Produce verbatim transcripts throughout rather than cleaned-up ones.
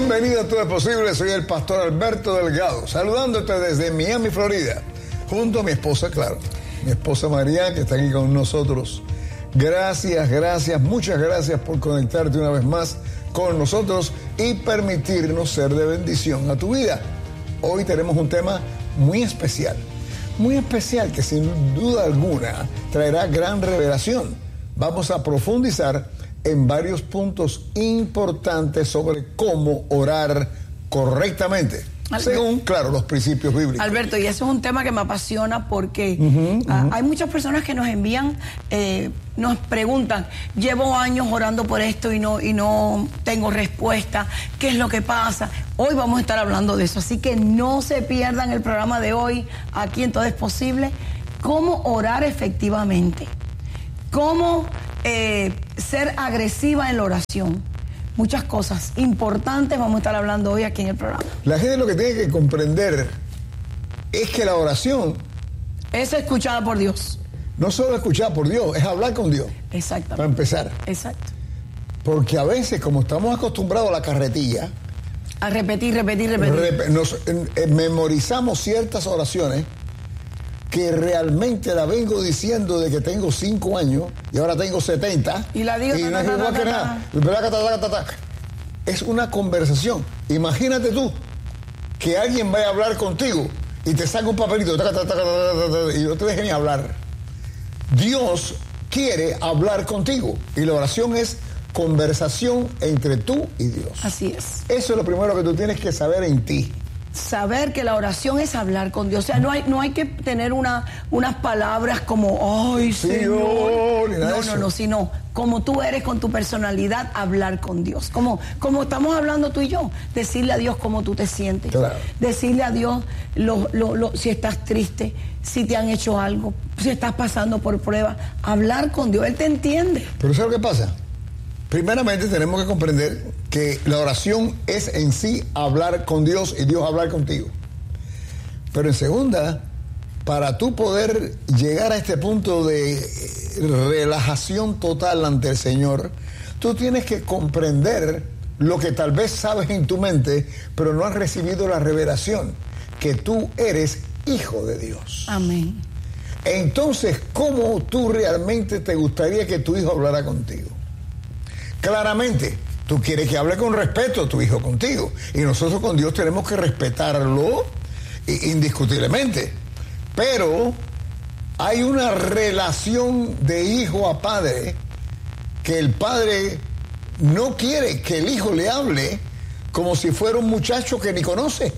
Bienvenido a Todo es Posible, soy el pastor Alberto Delgado, saludándote desde Miami, Florida, junto a mi esposa, claro, mi esposa María, que está aquí con nosotros. Gracias, gracias, muchas gracias por conectarte una vez más con nosotros y permitirnos ser de bendición a tu vida. Hoy tenemos un tema muy especial, muy especial que sin duda alguna traerá gran revelación. Vamos a profundizar en varios puntos importantes sobre cómo orar correctamente, Alberto, según, claro, los principios bíblicos. Alberto, y eso es un tema que me apasiona porque uh-huh, uh-huh. Uh, hay muchas personas que nos envían, eh, nos preguntan, llevo años orando por esto y no, y no tengo respuesta, ¿qué es lo que pasa? Hoy vamos a estar hablando de eso, así que no se pierdan el programa de hoy, aquí en Todo es Posible, cómo orar efectivamente, cómo eh, ser agresiva en la oración. Muchas cosas importantes vamos a estar hablando hoy aquí en el programa. La gente lo que tiene que comprender es que la oración es escuchada por Dios. No solo escuchada por Dios, es hablar con Dios. Exactamente. Para empezar. Exacto. Porque a veces, como estamos acostumbrados a la carretilla, a repetir, repetir, repetir. Rep- nos eh, eh, memorizamos ciertas oraciones que realmente la vengo diciendo de que tengo cinco años y ahora tengo setenta. Y la digo, y ta, no es ta, igual ta, que ta, nada. Ta, ta, ta. Es una conversación. Imagínate tú que alguien vaya a hablar contigo y te saca un papelito ta, ta, ta, ta, ta, ta, y no te deje ni hablar. Dios quiere hablar contigo y la oración es conversación entre tú y Dios. Así es. Eso es lo primero que tú tienes que saber en ti. Saber que la oración es hablar con Dios. O sea, no hay, no hay que tener una, unas palabras como, ay, Señor. Señor no, no, no, sino como tú eres con tu personalidad, hablar con Dios. Como, como estamos hablando tú y yo. Decirle a Dios cómo tú te sientes. Claro. Decirle a Dios lo, lo, lo, si estás triste, si te han hecho algo, si estás pasando por pruebas. Hablar con Dios. Él te entiende. Pero ¿sabes lo que pasa? Primeramente tenemos que comprender que la oración es en sí hablar con Dios y Dios hablar contigo. Pero en segunda, para tú poder llegar a este punto de relajación total ante el Señor, tú tienes que comprender lo que tal vez sabes en tu mente, pero no has recibido la revelación, que tú eres hijo de Dios. Amén. Entonces, ¿cómo tú realmente te gustaría que tu hijo hablara contigo? Claramente, tú quieres que hable con respeto a tu hijo contigo. Y nosotros con Dios tenemos que respetarlo indiscutiblemente. Pero hay una relación de hijo a padre que el padre no quiere que el hijo le hable como si fuera un muchacho que ni conoce.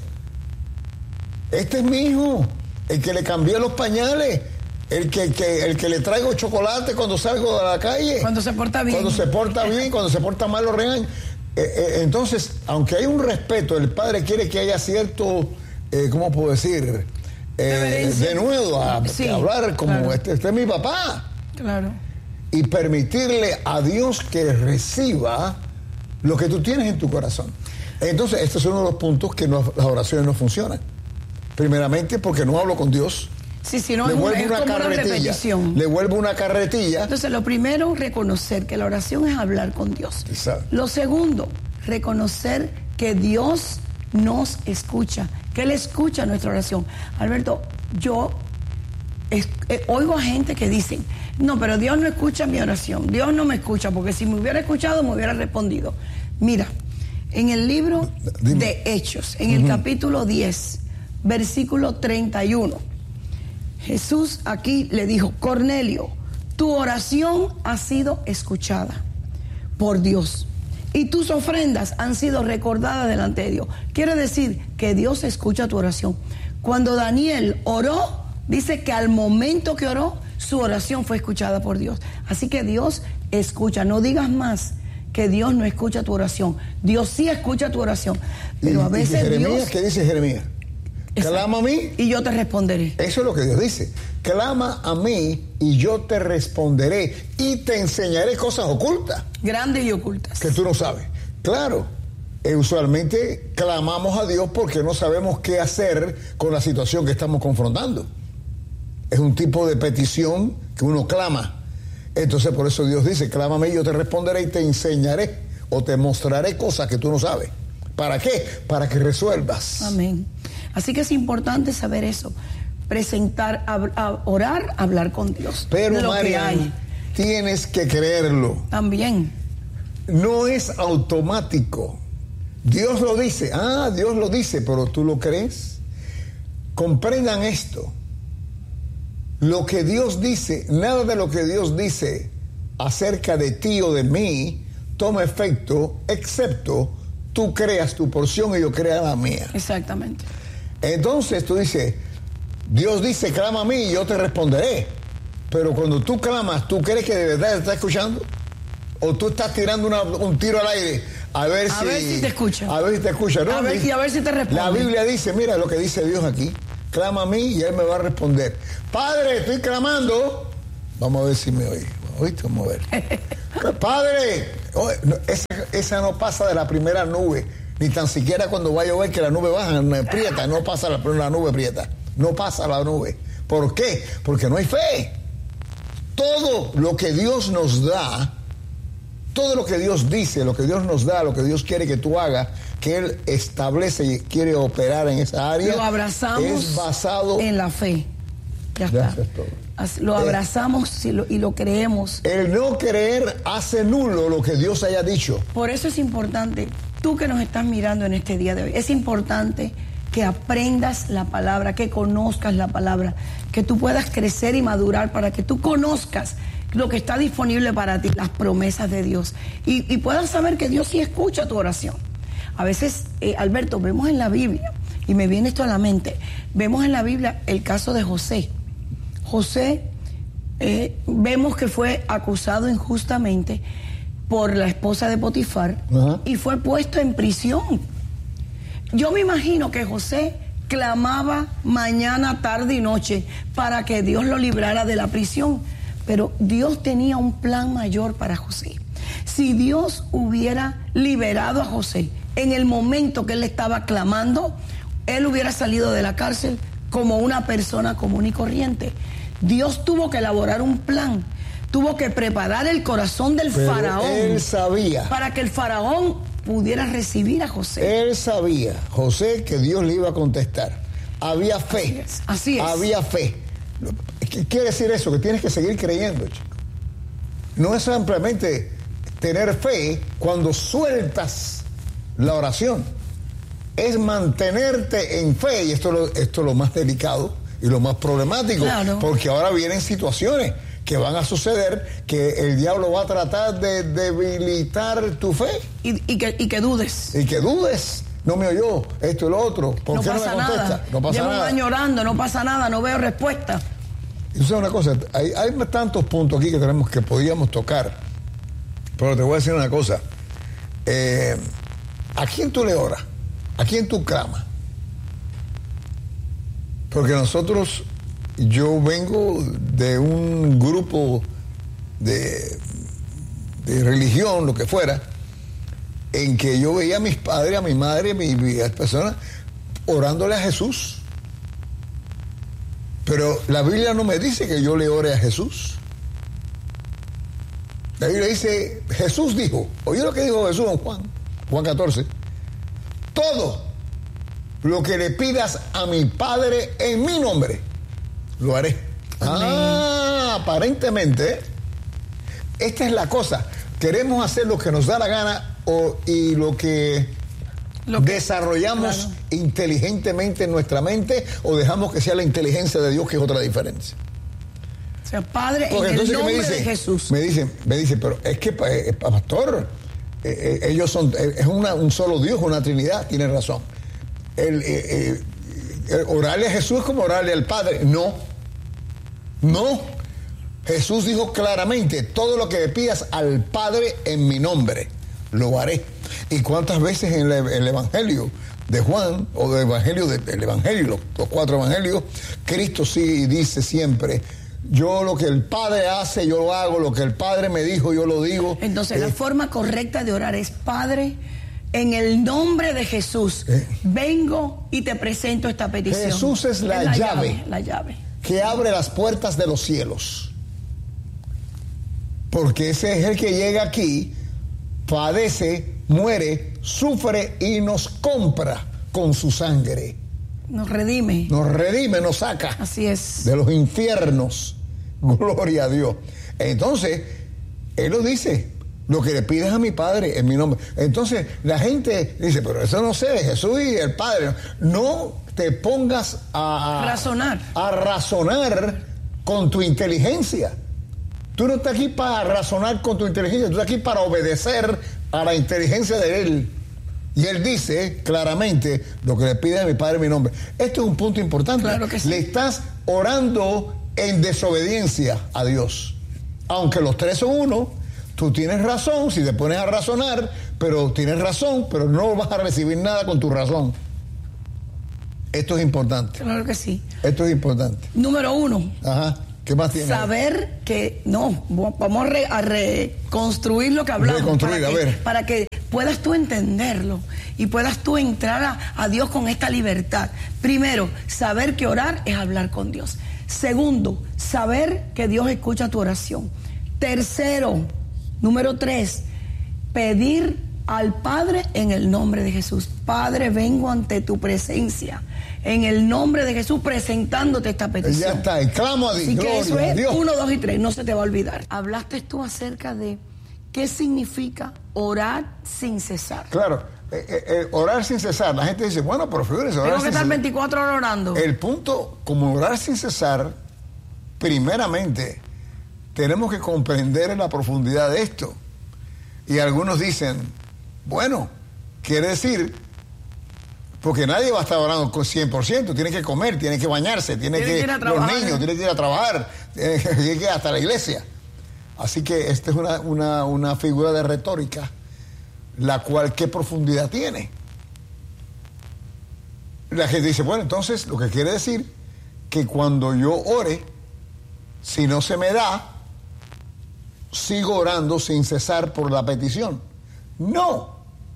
Este es mi hijo, el que le cambié los pañales. El que, que, el que le traigo chocolate cuando salgo de la calle. Cuando se porta bien. Cuando se porta bien, cuando se porta mal lo regañan. Eh, eh, entonces, aunque hay un respeto, el padre quiere que haya cierto, eh, ¿cómo puedo decir? Eh, de nuevo, a, sí, a hablar como claro. este, este es mi papá. Claro. Y permitirle a Dios que reciba lo que tú tienes en tu corazón. Entonces, este es uno de los puntos que no, las oraciones no funcionan. Primeramente, porque no hablo con Dios. Sí, sí, no, le es, vuelvo es una como una carretilla, repetición. le vuelvo una carretilla. Entonces, lo primero, reconocer que la oración es hablar con Dios. Exacto. Lo segundo, reconocer que Dios nos escucha, que Él escucha nuestra oración. Alberto, yo es, eh, oigo a gente que dicen, no, pero Dios no escucha mi oración, Dios no me escucha, porque si me hubiera escuchado, me hubiera respondido. Mira, en el libro Dime. de Hechos, en uh-huh. el capítulo diez, versículo treinta y uno, Jesús aquí le dijo, Cornelio, tu oración ha sido escuchada por Dios y tus ofrendas han sido recordadas delante de Dios. Quiere decir que Dios escucha tu oración. Cuando Daniel oró, dice que al momento que oró, su oración fue escuchada por Dios. Así que Dios escucha. No digas más que Dios no escucha tu oración. Dios sí escucha tu oración. Pero ¿Y, a veces y Jeremías, Dios... ¿qué dice Jeremías? Clama a mí y yo te responderé. Eso es lo que Dios dice. Clama a mí y yo te responderé y te enseñaré cosas ocultas. Grandes y ocultas. Que tú no sabes. Claro, eh, usualmente clamamos a Dios porque no sabemos qué hacer con la situación que estamos confrontando. Es un tipo de petición que uno clama. Entonces por eso Dios dice, clámame y yo te responderé y te enseñaré o te mostraré cosas que tú no sabes. ¿Para qué? Para que resuelvas. Amén. Así que es importante saber eso. Presentar, a, a orar, hablar con Dios. Pero, lo Marian, que hay. Tienes que creerlo. También. No es automático. Dios lo dice. Ah, Dios lo dice, pero ¿tú lo crees? Comprendan esto. Lo que Dios dice, nada de lo que Dios dice acerca de ti o de mí toma efecto, excepto tú creas tu porción y yo crea la mía. Exactamente. Entonces tú dices, Dios dice, clama a mí y yo te responderé. Pero cuando tú clamas, ¿tú crees que de verdad te está escuchando? ¿O tú estás tirando una, un tiro al aire a ver a si... ver si te escucha. A ver si te escucha. ¿No? A ver, y a ver si te responde. La Biblia dice, mira lo que dice Dios aquí. Clama a mí y Él me va a responder. Padre, estoy clamando. Vamos a ver si me oye. ¿Oíste? Vamos a ver. Padre, oye, no, esa, esa no pasa de la primera nube. Ni tan siquiera cuando va a llover que la nube baja, no, prieta. No pasa la, la nube prieta. No pasa la nube. ¿Por qué? Porque no hay fe. Todo lo que Dios nos da, todo lo que Dios dice, lo que Dios nos da, lo que Dios quiere que tú hagas, que Él establece y quiere operar en esa área, lo abrazamos es basado en la fe. Ya ya está. es todo. Así, lo abrazamos y lo, y lo creemos. El no creer hace nulo lo que Dios haya dicho. Por eso es importante, tú que nos estás mirando en este día de hoy, es importante que aprendas la palabra, que conozcas la palabra, que tú puedas crecer y madurar para que tú conozcas lo que está disponible para ti, las promesas de Dios, y, y puedas saber que Dios sí escucha tu oración. A veces, eh, Alberto, vemos en la Biblia, y me viene esto a la mente, vemos en la Biblia el caso de José. José, eh, vemos que fue acusado injustamente por la esposa de Potifar, uh-huh, y fue puesto en prisión. Yo me imagino que José clamaba mañana, tarde y noche para que Dios lo librara de la prisión, pero Dios tenía un plan mayor para José. Si Dios hubiera liberado a José en el momento que él estaba clamando, él hubiera salido de la cárcel como una persona común y corriente. Dios tuvo que elaborar un plan, tuvo que preparar el corazón del Pero faraón. Él sabía. Para que el faraón pudiera recibir a José. Él sabía, José, que Dios le iba a contestar. Había fe. Así es. Así es. Había fe. ¿Qué quiere decir eso? Que tienes que seguir creyendo, chico. No es simplemente tener fe cuando sueltas la oración. Es mantenerte en fe, y esto es lo, esto es lo más delicado y lo más problemático, claro, porque ahora vienen situaciones que van a suceder que el diablo va a tratar de debilitar tu fe. Y, y, que, y que dudes. Y que dudes. No me oyó, esto y lo otro. ¿Por no qué no me contesta? Nada. No pasa Llevo nada. un año orando, no pasa nada, no veo respuesta. Y tú sabes una cosa, hay, hay tantos puntos aquí que tenemos que podíamos tocar, pero te voy a decir una cosa. Eh, ¿A quién tú le oras? ¿A quién tú clamas? Porque nosotros, yo vengo de un grupo de, de religión, lo que fuera, en que yo veía a mis padres, a mi madre, a mis personas orándole a Jesús. Pero la Biblia no me dice que yo le ore a Jesús. La Biblia dice, Jesús dijo, oye lo que dijo Jesús en Juan, Juan catorce, todo lo que le pidas a mi Padre en mi nombre, lo haré. Amén. Ah, aparentemente, esta es la cosa. Queremos hacer lo que nos da la gana o, y lo que, lo que desarrollamos claro. inteligentemente en nuestra mente, o dejamos que sea la inteligencia de Dios, que es otra diferencia. O sea, Padre, porque en el nombre dicen, de Jesús. Me dicen, me dicen, pero es que, eh, pastor, eh, eh, ellos son, eh, es una, un solo Dios, una Trinidad, tiene razón. El, eh, eh, orarle a Jesús es como orarle al Padre. No, no. Jesús dijo claramente, todo lo que le pidas al Padre en mi nombre, lo haré. ¿Y cuántas veces en el, el Evangelio de Juan, o del Evangelio, del de, Evangelio, los, los cuatro Evangelios, Cristo sí dice siempre, yo lo que el Padre hace, yo lo hago, lo que el Padre me dijo, yo lo digo. Entonces, eh, la forma correcta de orar es, Padre, en el nombre de Jesús, eh, vengo y te presento esta petición. Jesús es la, es la llave, llave, la llave que abre las puertas de los cielos. Porque ese es el que llega aquí, padece, muere, sufre y nos compra con su sangre. Nos redime. Nos redime, nos saca. Así es. De los infiernos. Gloria a Dios. Entonces, Él lo dice, lo que le pides a mi Padre en mi nombre. Entonces, la gente dice, pero eso no sé, Jesús y el Padre. No te pongas a... a razonar. A razonar con tu inteligencia. Tú no estás aquí para razonar con tu inteligencia, tú estás aquí para obedecer a la inteligencia de Él. Y Él dice claramente lo que le pide a mi Padre en mi nombre. Esto es un punto importante. Claro que sí. Le estás orando en desobediencia a Dios. Aunque los tres son uno, tú tienes razón si te pones a razonar, pero tienes razón, pero no vas a recibir nada con tu razón. Esto es importante. Claro que sí. Esto es importante. Número uno. Ajá. ¿Qué más tiene? Saber que, no, vamos a, re, a reconstruir lo que hablamos. Reconstruir, para a que, ver. Para que puedas tú entenderlo y puedas tú entrar a, a Dios con esta libertad. Primero, saber que orar es hablar con Dios. Segundo, saber que Dios escucha tu oración. Tercero, número tres, pedir al Padre en el nombre de Jesús. Padre, vengo ante tu presencia en el nombre de Jesús presentándote esta petición. Ya está, y clamo a Dios. Así que Gloria eso a es Dios. uno, dos y tres, no se te va a olvidar. Hablaste tú acerca de qué significa orar sin cesar. Claro, eh, eh, orar sin cesar. La gente dice, bueno, pero figúrense, orar Tengo que sin estar cesar. veinticuatro horas orando. El punto, como orar sin cesar, primeramente, tenemos que comprender la profundidad de esto. Y algunos dicen, bueno, quiere decir, porque nadie va a estar orando con cien por ciento, tiene que comer, tiene que bañarse, tiene, Tiene que, que ir a los trabajar. niños, tiene que ir a trabajar, tiene que, tiene que ir hasta la iglesia. Así que esta es una, una, una figura de retórica, la cual, ¿qué profundidad tiene? La gente dice, bueno, entonces, lo que quiere decir que cuando yo ore, si no se me da, sigo orando sin cesar por la petición. No.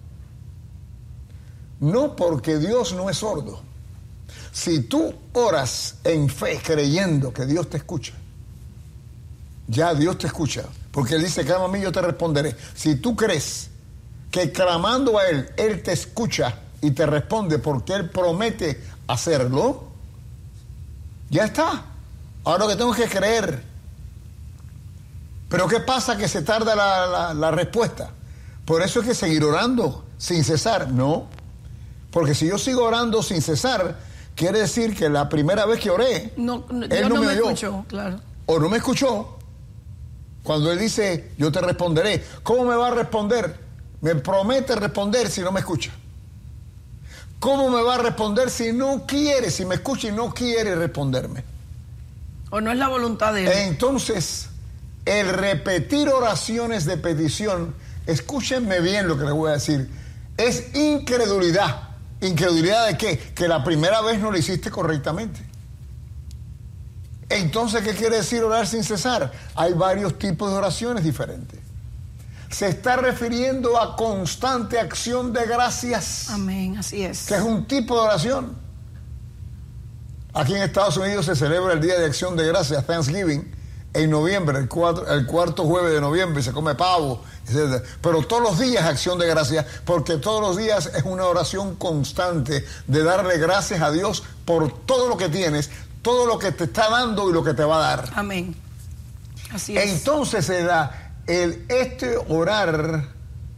No, porque Dios no es sordo. Si tú oras en fe creyendo que Dios te escucha, ya Dios te escucha, porque Él dice, clama a mí, yo te responderé. Si tú crees que clamando a Él, Él te escucha y te responde porque Él promete hacerlo, ya está. Ahora lo que tengo que creer. Pero ¿qué pasa? Que se tarda la, la, la respuesta. Por eso es que seguir orando sin cesar. No, porque si yo sigo orando sin cesar, quiere decir que la primera vez que oré, no, no, Él Dios no, no me me oyó. escuchó, claro. O no me escuchó. Cuando Él dice, yo te responderé. ¿Cómo me va a responder? Me promete responder si no me escucha. ¿Cómo me va a responder si no quiere, si me escucha y no quiere responderme? O no es la voluntad de Él. Entonces, el repetir oraciones de petición, escúchenme bien lo que les voy a decir, es incredulidad. ¿Incredulidad de qué? Que la primera vez no lo hiciste correctamente. Entonces, ¿qué quiere decir orar sin cesar? Hay varios tipos de oraciones diferentes. Se está refiriendo a constante acción de gracias. Amén, así es. Que es un tipo de oración. Aquí en Estados Unidos se celebra el Día de Acción de Gracias, Thanksgiving, en noviembre, el, cuatro, el cuarto jueves de noviembre, y se come pavo, etcétera. Pero todos los días es acción de gracias, porque todos los días es una oración constante de darle gracias a Dios por todo lo que tienes, todo lo que te está dando y lo que te va a dar. Amén. Así es. Entonces se da el este orar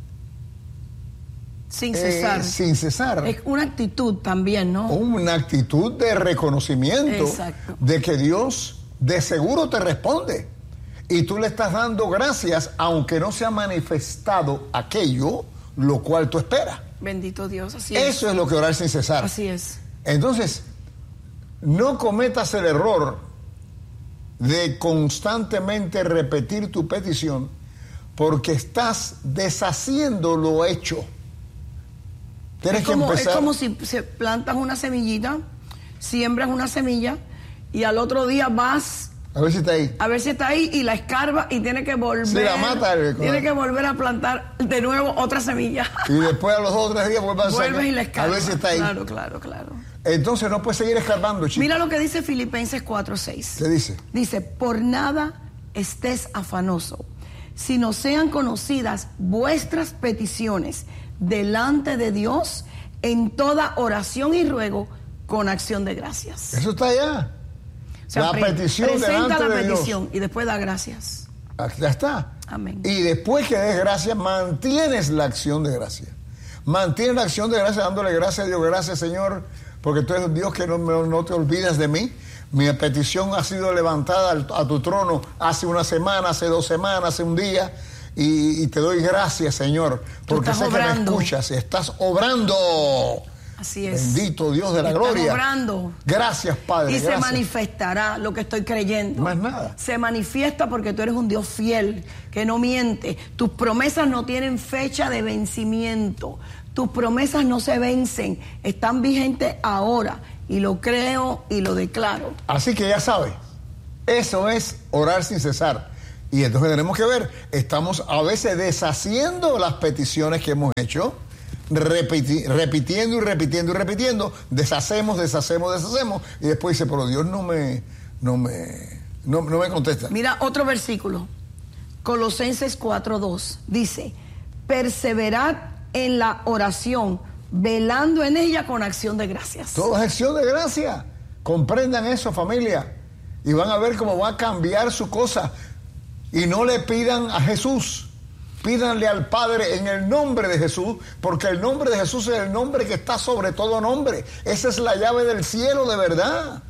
sin cesar. Eh, sin cesar. Es una actitud también, ¿no? Una actitud de reconocimiento. Exacto. De que Dios de seguro te responde. Y tú le estás dando gracias, aunque no se ha manifestado aquello lo cual tú esperas. Bendito Dios, así es. Eso es lo que orar sin cesar. Así es. Entonces, no cometas el error de constantemente repetir tu petición, porque estás deshaciendo lo hecho. Tienes Es como, que empezar. es como si se plantas una semillita, siembras una semilla y al otro día vas a ver si está ahí. A ver si está ahí y la escarba y tiene que volver. Sí, la mata, tiene que volver a plantar de nuevo otra semilla. Y después a los dos o tres días vuelves a Vuelves sacar, y la escarba. a ver si está ahí. Claro, claro, claro. Entonces no puedes seguir escarbando, chicos. Mira lo que dice Filipenses cuatro seis. ¿Qué dice? Dice, por nada estés afanoso, sino sean conocidas vuestras peticiones delante de Dios en toda oración y ruego con acción de gracias. Eso está allá. O sea, la pre petición presenta delante la de petición Dios. Y después da gracias. Ya está. Amén. Y después que des gracias, mantienes la acción de gracias. Mantienes la acción de gracias dándole gracias a Dios. Gracias, Señor, porque tú eres Dios que no, no te olvidas de mí. Mi petición ha sido levantada a tu trono hace una semana, hace dos semanas, hace un día. Y, y te doy gracias, Señor, porque sé obrando. que me escuchas. Estás obrando. Así es. Bendito Dios de la Estás gloria. Obrando. Gracias, Padre. Y gracias. se manifestará lo que estoy creyendo. Más nada. Se manifiesta porque tú eres un Dios fiel, que no miente. Tus promesas no tienen fecha de vencimiento. Tus promesas no se vencen. Están vigentes ahora. Y lo creo y lo declaro. Así que ya sabes, eso es orar sin cesar. Y entonces tenemos que ver, estamos a veces deshaciendo las peticiones que hemos hecho, repiti, repitiendo y repitiendo y repitiendo, deshacemos, deshacemos, deshacemos, y después dice, pero Dios no me, no me, no, no me contesta. Mira otro versículo, Colosenses cuatro dos, dice, perseverad en la oración, velando en ella con acción de gracias. Todo es acción de gracias. Comprendan eso, familia, y van a ver cómo va a cambiar su cosa. Y no le pidan a Jesús, pídanle al Padre en el nombre de Jesús, porque el nombre de Jesús es el nombre que está sobre todo nombre. Esa es la llave del cielo de verdad,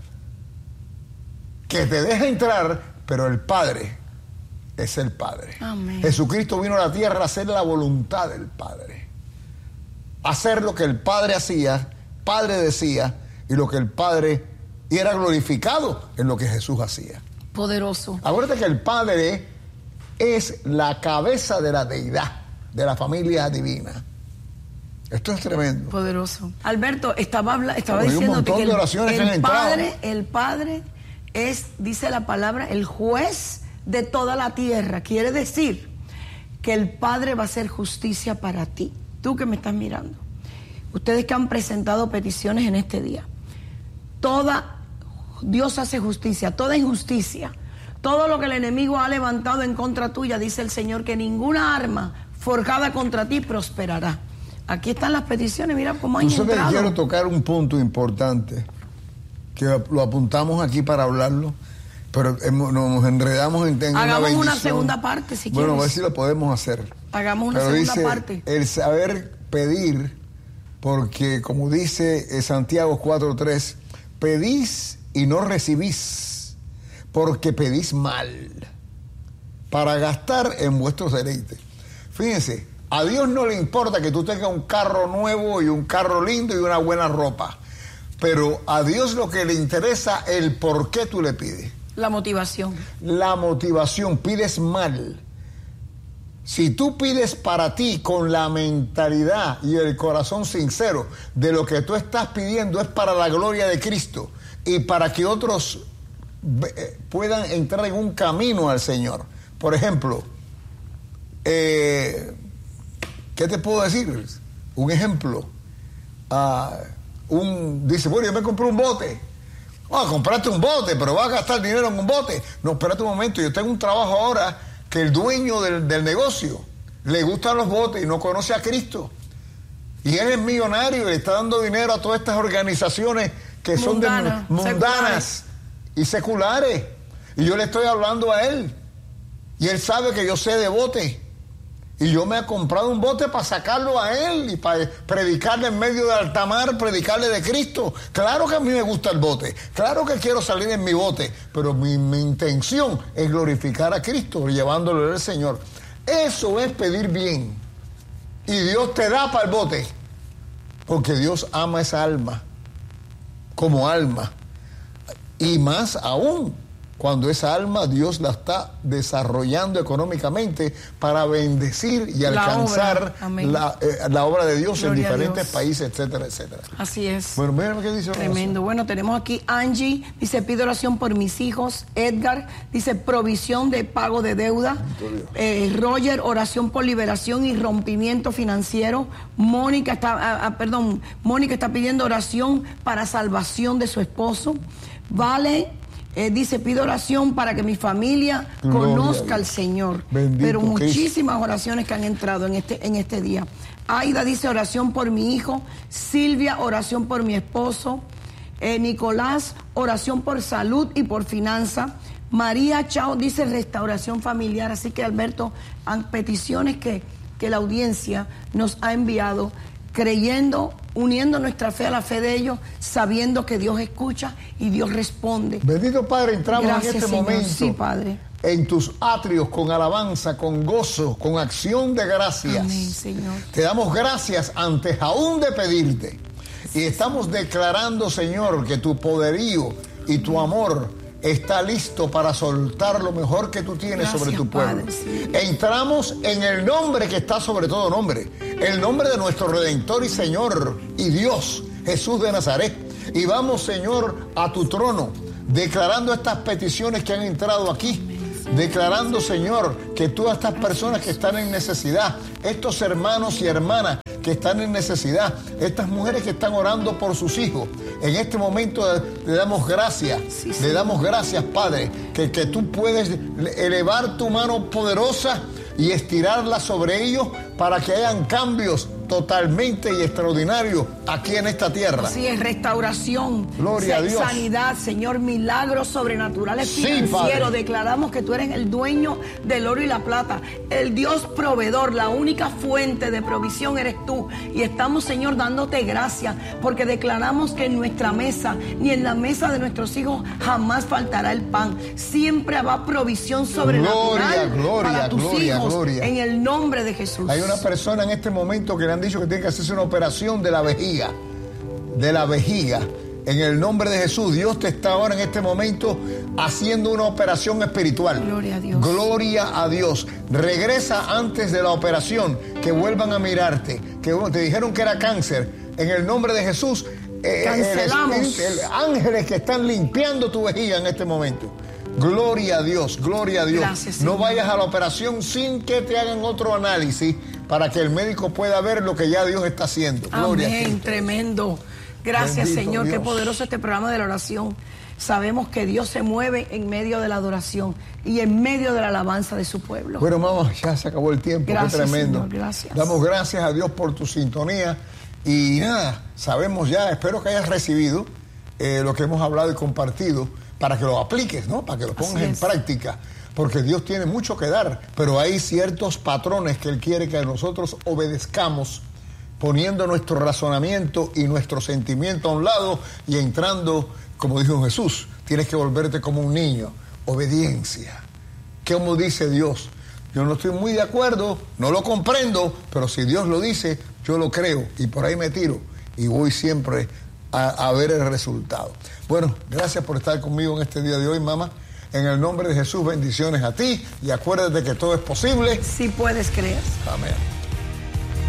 que te deja entrar, pero el Padre es el Padre. Amén. Jesucristo vino a la tierra a hacer la voluntad del Padre, hacer lo que el Padre hacía, Padre decía, y lo que el Padre, y era glorificado en lo que Jesús hacía. Poderoso. Acuérdate que el Padre es la cabeza de la deidad, de la familia divina. Esto es tremendo. Poderoso. Alberto, estaba, habla, estaba Hay diciéndote que el, que el Padre, el Padre es, dice la palabra, el juez de toda la tierra. Quiere decir que el Padre va a hacer justicia para ti. Tú que me estás mirando. Ustedes que han presentado peticiones en este día. Toda Dios hace justicia, toda injusticia, todo lo que el enemigo ha levantado en contra tuya, dice el Señor, que ninguna arma forjada contra ti prosperará. Aquí están las peticiones, mira cómo han entrado. entrado. Quiero tocar un punto importante, que lo apuntamos aquí para hablarlo, pero nos enredamos en, en Hagamos una bendición. una segunda parte, si bueno, quieres. a ver si lo podemos hacer. Hagamos una pero segunda dice, parte. El saber pedir, porque como dice Santiago cuatro tres, pedís y no recibís, porque pedís mal, para gastar en vuestros deleites. Fíjense, a Dios no le importa que tú tengas un carro nuevo y un carro lindo y una buena ropa, pero a Dios lo que le interesa es el por qué tú le pides. La motivación. La motivación, pides mal. Si tú pides para ti con la mentalidad y el corazón sincero de lo que tú estás pidiendo es para la gloria de Cristo, y para que otros puedan entrar en un camino al Señor. Por ejemplo, eh, ¿qué te puedo decir? Un ejemplo. Uh, un, dice, bueno, yo me compré un bote. Ah, compraste un bote, pero vas a gastar dinero en un bote. No, espérate un momento, yo tengo un trabajo ahora que el dueño del, del negocio le gustan los botes y no conoce a Cristo. Y él es millonario y le está dando dinero a todas estas organizaciones que Mundana, son de, mundanas seculares. y seculares. Y yo le estoy hablando a él. Y él sabe que yo sé de bote. Y yo me he comprado un bote para sacarlo a él y para predicarle en medio de alta mar, predicarle de Cristo. Claro que a mí me gusta el bote. Claro que quiero salir en mi bote. Pero mi, mi intención es glorificar a Cristo, llevándolo al Señor. Eso es pedir bien. Y Dios te da para el bote. Porque Dios ama esa alma. Como alma, y más aún cuando esa alma Dios la está desarrollando económicamente para bendecir y alcanzar la obra, la, eh, la obra de Dios Gloria en diferentes países, etcétera, etcétera. Así es. Bueno, mira lo que dice. Tremendo. Bueno, tenemos aquí Angie, dice, pido oración por mis hijos. Edgar, dice, provisión de pago de deuda. Eh, Roger, oración por liberación y rompimiento financiero. Mónica está, ah, perdón, Mónica está pidiendo oración para salvación de su esposo. Vale, Eh, dice, pido oración para que mi familia Gloria conozca al Señor. Bendito Pero Cristo. muchísimas oraciones que han entrado en este, en este día. Aida dice oración por mi hijo. Silvia, oración por mi esposo. Eh, Nicolás, oración por salud y por finanza. María Chao dice restauración familiar. Así que, Alberto, han peticiones que, que la audiencia nos ha enviado, creyendo, uniendo nuestra fe a la fe de ellos, sabiendo que Dios escucha y Dios responde. Bendito Padre, entramos Gracias, en este Señor. momento. Sí, Padre. En tus atrios, con alabanza, con gozo, con acción de gracias. Amén, Señor. Te damos gracias antes aún de pedirte. Y estamos declarando, Señor, que tu poderío y tu amor está listo para soltar lo mejor que tú tienes Gracias, sobre tu pueblo. Padre, sí. Entramos en el nombre que está sobre todo nombre, el nombre de nuestro Redentor y Señor y Dios, Jesús de Nazaret. Y vamos, Señor, a tu trono, declarando estas peticiones que han entrado aquí. Declarando, Señor, que todas estas personas que están en necesidad, estos hermanos y hermanas que están en necesidad, estas mujeres que están orando por sus hijos, en este momento le damos gracias, sí, sí. le damos gracias, Padre, que, que tú puedes elevar tu mano poderosa y estirarla sobre ellos para que hayan cambios totalmente y extraordinarios aquí en esta tierra. Así es, restauración, Gloria a Dios. Sanidad, Señor, milagros sobrenaturales Sí, financieros. Padre. Declaramos que tú eres el dueño del oro y la plata, el Dios proveedor, la única fuente de provisión eres tú. Y estamos, Señor, dándote gracias porque declaramos que en nuestra mesa ni en la mesa de nuestros hijos jamás faltará el pan. Siempre habrá provisión sobrenatural Gloria, gloria, para tus gloria, hijos gloria. en el nombre de Jesús. Hay una persona en este momento que le han dicho que tiene que hacerse una operación de la vejiga, de la vejiga. En el nombre de Jesús, Dios te está ahora en este momento haciendo una operación espiritual. Gloria a Dios. Gloria a Dios. Regresa antes de la operación, que vuelvan a mirarte, que te dijeron que era cáncer. En el nombre de Jesús, eh, Cancelamos. el espíritu, el ángeles que están limpiando tu vejiga en este momento. Gloria a Dios, gloria a Dios. Gracias, no Señor. vayas a la operación sin que te hagan otro análisis para que el médico pueda ver lo que ya Dios está haciendo. Gloria a Amén, Cristo. tremendo. Gracias, Bendito Señor. Qué Dios. poderoso este programa de la oración. Sabemos que Dios se mueve en medio de la adoración y en medio de la alabanza de su pueblo. Bueno, mamá, ya se acabó el tiempo. Gracias, Qué tremendo. Señor, gracias. Damos gracias a Dios por tu sintonía. Y nada, sabemos ya, espero que hayas recibido eh, lo que hemos hablado y compartido para que lo apliques, ¿no? Para que lo pongas Así en es. práctica. Porque Dios tiene mucho que dar, pero hay ciertos patrones que Él quiere que nosotros obedezcamos, poniendo nuestro razonamiento y nuestro sentimiento a un lado y entrando, como dijo Jesús, tienes que volverte como un niño. Obediencia. ¿Cómo dice Dios? Yo no estoy muy de acuerdo, no lo comprendo, pero si Dios lo dice, yo lo creo y por ahí me tiro y voy siempre a, a ver el resultado. Bueno, gracias por estar conmigo en este día de hoy, mamá. En el nombre de Jesús, bendiciones a ti y acuérdate que todo es posible. Si puedes creer. Amén.